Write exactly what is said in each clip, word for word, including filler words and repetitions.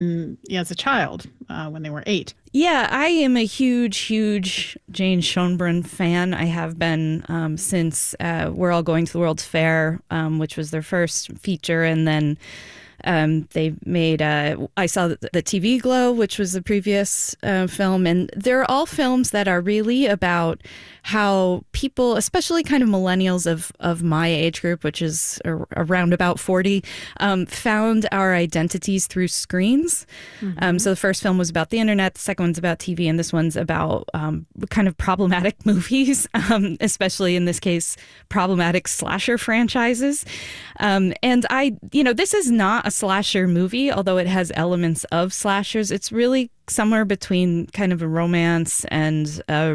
mm, yeah, as a child uh, when they were eight. Yeah, I am a huge, huge Jane Schoenbrunn fan. I have been um, since uh, We're All Going to the World's Fair, um, which was their first feature, and then Um, they made, uh, I saw the, the T V Glow, which was the previous uh, film. And they're all films that are really about how people, especially kind of millennials of, of my age group, which is ar- around about forty, um, found our identities through screens. Mm-hmm. Um, so the first film was about the internet, the second one's about T V, and this one's about um, kind of problematic movies, um, especially in this case, problematic slasher franchises. Um, and I, you know, this is not a slasher movie, although it has elements of slashers. It's really somewhere between kind of a romance and a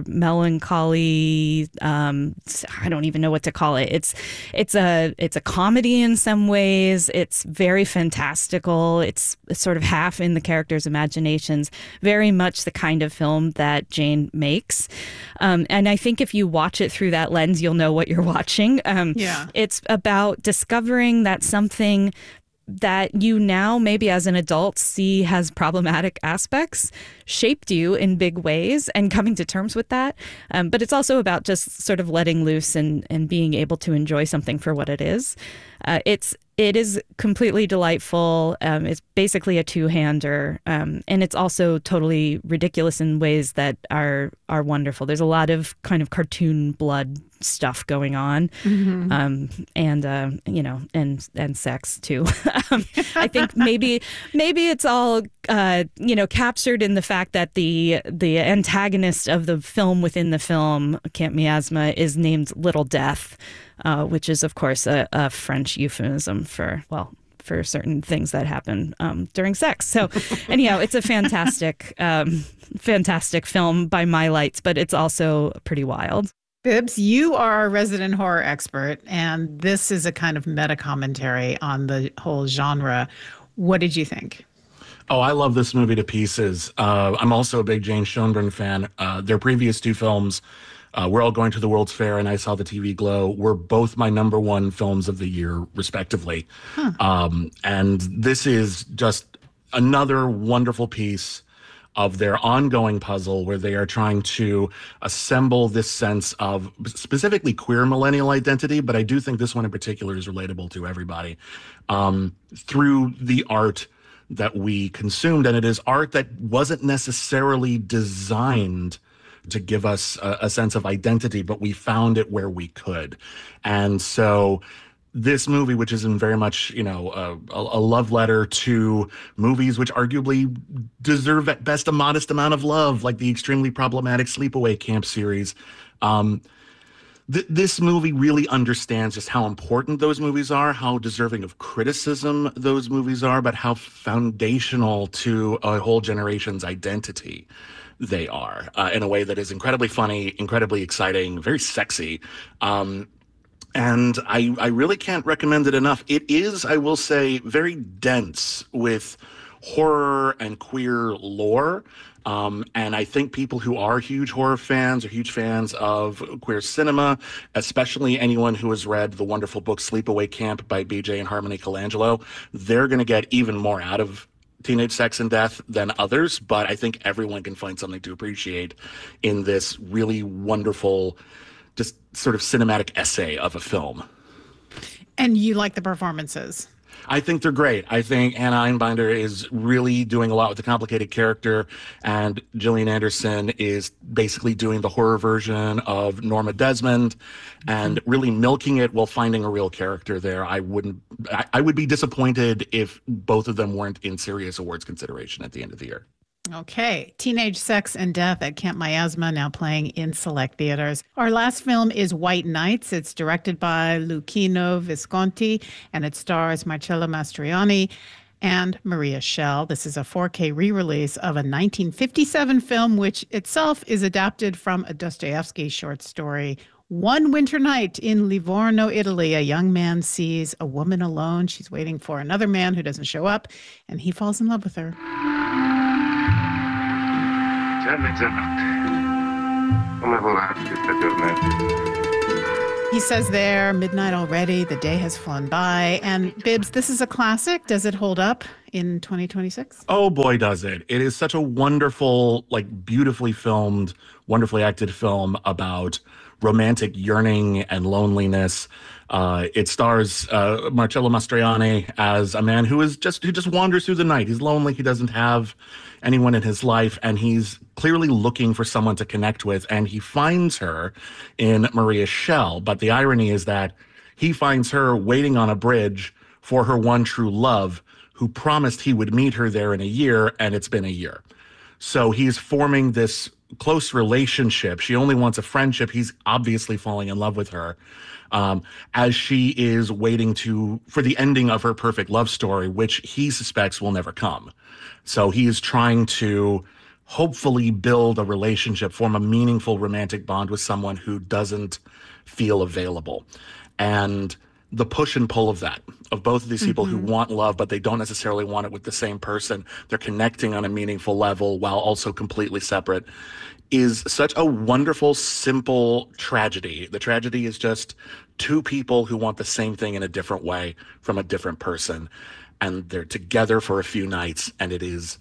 melancholy. Um, I don't even know what to call it. It's it's a it's a comedy in some ways. It's very fantastical. It's sort of half in the characters' imaginations. Very much the kind of film that Jane makes. Um, and I think if you watch it through that lens, you'll know what you're watching. Um, yeah, it's about discovering that something that you now maybe as an adult see has problematic aspects shaped you in big ways and coming to terms with that. Um, but it's also about just sort of letting loose and, and being able to enjoy something for what it is. Uh, it's It is completely delightful. Um, it's basically a two-hander, um, and it's also totally ridiculous in ways that are are wonderful. There's a lot of kind of cartoon blood stuff going on, mm-hmm. um, and uh, you know, and and sex too. um, I think maybe maybe it's all uh, you know captured in the fact that the the antagonist of the film within the film, Camp Miasma, is named Little Death. Uh, which is, of course, a, a French euphemism for, well, for certain things that happen um, during sex. So anyhow, it's a fantastic, um, fantastic film by my lights, but it's also pretty wild. Bibbs, you are a resident horror expert, and this is a kind of meta commentary on the whole genre. What did you think? Oh, I love this movie to pieces. Uh, I'm also a big Jane Schoenbrunn fan. Uh, their previous two films, Uh, We're All Going to the World's Fair and I Saw the T V Glow, were both my number one films of the year, respectively. Huh. Um, and this is just another wonderful piece of their ongoing puzzle where they are trying to assemble this sense of specifically queer millennial identity, but I do think this one in particular is relatable to everybody, um, through the art that we consumed. And it is art that wasn't necessarily designed to give us a, a sense of identity, but we found it where we could. And so this movie, which is in very much, you know, a, a love letter to movies which arguably deserve at best a modest amount of love, like the extremely problematic Sleepaway Camp series. Um, th- this movie really understands just how important those movies are, how deserving of criticism those movies are, but how foundational to a whole generation's identity they are, uh, in a way that is incredibly funny, incredibly exciting, very sexy. Um, and I, I really can't recommend it enough. It is, I will say, very dense with horror and queer lore. Um, and I think people who are huge horror fans or huge fans of queer cinema, especially anyone who has read the wonderful book Sleepaway Camp by B J and Harmony Colangelo, they're going to get even more out of Teenage Sex and Death than others, but I think everyone can find something to appreciate in this really wonderful, just sort of cinematic essay of a film. And you like the performances? I think they're great. I think Hannah Einbinder is really doing a lot with the complicated character, and Gillian Anderson is basically doing the horror version of Norma Desmond and really milking it while finding a real character there. I wouldn't, I, I would be disappointed if both of them weren't in serious awards consideration at the end of the year. Okay. Teenage Sex and Death at Camp Miasma, now playing in select theaters. Our last film is White Nights. It's directed by Luchino Visconti, and it stars Marcello Mastroianni and Maria Schell. This is a four K re-release of a nineteen fifty-seven film, which itself is adapted from a Dostoevsky short story. One winter night in Livorno, Italy, a young man sees a woman alone. She's waiting for another man who doesn't show up, and he falls in love with her. Già mezzanotte. Come volanti sta giornata. He says there, midnight already, the day has flown by. And Bibbs, this is a classic. Does it hold up in twenty twenty-six? Oh boy, does it. It is such a wonderful, like beautifully filmed, wonderfully acted film about romantic yearning and loneliness. Uh, it stars uh, Marcello Mastroianni as a man who is just who just wanders through the night. He's lonely. He doesn't have anyone in his life, and he's clearly looking for someone to connect with. And he finds her in Maria Schell. But the irony is that he finds her waiting on a bridge for her one true love, who promised he would meet her there in a year, and it's been a year. So he's forming this close relationship. She only wants a friendship. He's obviously falling in love with her. Um, as she is waiting to for the ending of her perfect love story, which he suspects will never come. So he is trying to hopefully build a relationship, form a meaningful romantic bond with someone who doesn't feel available. And the push and pull of that, of both of these people mm-hmm. who want love, but they don't necessarily want it with the same person. They're connecting on a meaningful level while also completely separate, is such a wonderful, simple tragedy. The tragedy is just two people who want the same thing in a different way from a different person. And they're together for a few nights, and it is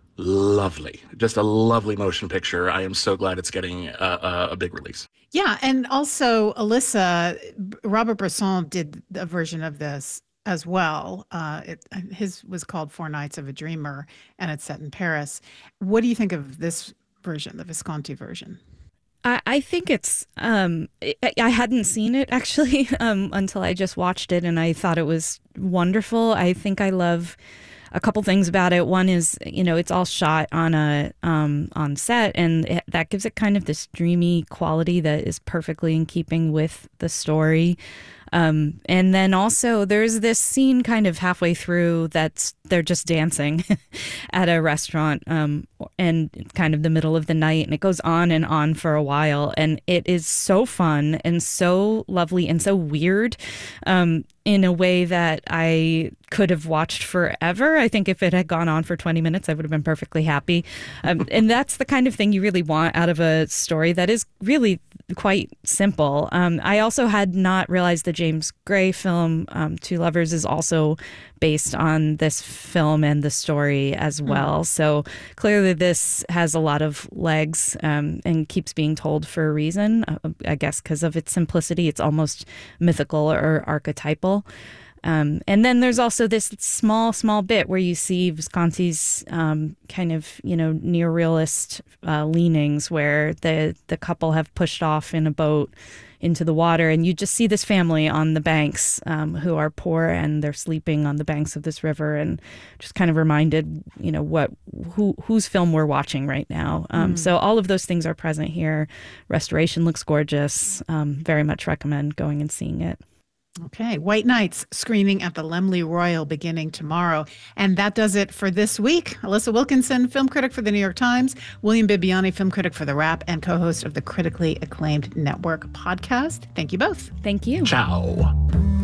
lovely. Just a lovely motion picture. I am so glad it's getting a, a, a big release. Yeah, and also Alyssa, Robert Bresson did a version of this as well. Uh, it, his was called Four Nights of a Dreamer, and it's set in Paris. What do you think of this version, the Visconti version? I, I think it's, um, I, I hadn't seen it actually um, until I just watched it, and I thought it was wonderful. I think I love a couple things about it. One is, you know, it's all shot on a um, on set, and it, that gives it kind of this dreamy quality that is perfectly in keeping with the story. Um, and then also there's this scene kind of halfway through that's they're just dancing at a restaurant um, and kind of the middle of the night, and it goes on and on for a while, and it is so fun and so lovely and so weird um, in a way that I could have watched forever. I think if it had gone on for twenty minutes, I would have been perfectly happy. Um, and that's the kind of thing you really want out of a story that is really quite simple. Um, I also had not realized the James Gray film, um, Two Lovers, is also based on this film and the story as well. Mm. So clearly this has a lot of legs um, and keeps being told for a reason, I guess because of its simplicity. It's almost mythical or archetypal. Um, and then there's also this small, small bit where you see Visconti's um, kind of, you know, near-realist uh, leanings where the, the couple have pushed off in a boat into the water, and you just see this family on the banks um, who are poor, and they're sleeping on the banks of this river, and just kind of reminded, you know, what who whose film we're watching right now. Um, mm. So all of those things are present here. Restoration looks gorgeous. Um, very much recommend going and seeing it. Okay, White Nights screening at the Laemmle Royal beginning tomorrow. And that does it for this week. Alyssa Wilkinson, film critic for the New York Times, William Bibbiani, film critic for The Wrap, and co-host of the critically acclaimed Network podcast. Thank you both. Thank you. Ciao.